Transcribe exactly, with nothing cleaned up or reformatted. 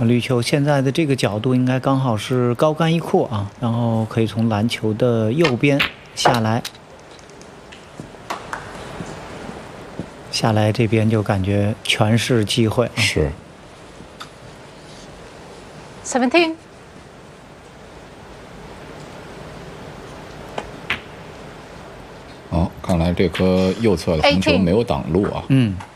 绿球现在的这个角度应该刚好是高杆一阔啊，然后可以从篮球的右边下来，下来这边就感觉全是机会、啊。 是。 Seventeen。 哦，看来这颗右侧的红球没有挡路啊。 嗯。